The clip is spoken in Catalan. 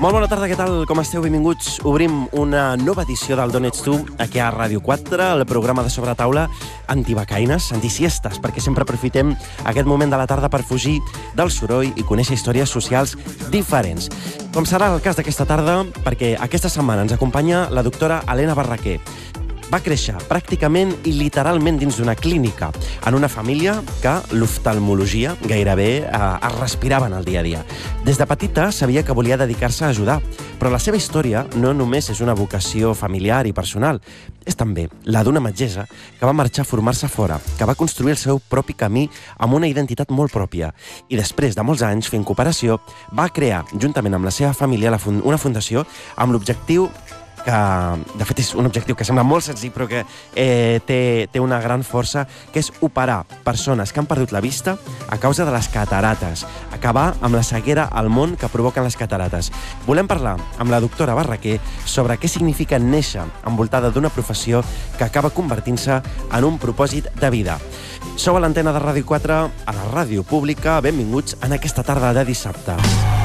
Molt bona tarda, què tal? Com esteu? Benvinguts. Obrim una nova edició del D'on ets tu, aquí a Ràdio 4, el programa de sobretaula antibecaines, antisiestes, perquè sempre aprofitem aquest moment de la tarda per fugir del soroll i conèixer històries socials diferents. Com serà el cas d'aquesta tarda, perquè aquesta setmana ens acompanya la doctora Helena Barraquer. Va créixer pràcticament i literalment dins d'una clínica, en una família que l'oftalmologia gairebé es respirava en el dia a dia. Des de petita sabia que volia dedicar-se a ajudar, però la seva història no només és una vocació familiar i personal, és també la d'una metgessa que va marxar a formar-se fora, que va construir el seu propi camí amb una identitat molt pròpia i després de molts anys fent cooperació va crear, juntament amb la seva família, una fundació amb l'objectiu que, de fet, és un objectiu que sembla molt senzill, però que té una gran força, que és operar persones que han perdut la vista a causa de les catarates, acabar amb la ceguera al món que provoquen les catarates. Volem parlar amb la doctora Barraquer sobre què significa néixer envoltada d'una professió que acaba convertint-se en un propòsit de vida. Sou a l'antena de Ràdio 4, a la ràdio pública. Benvinguts en aquesta tarda de dissabte.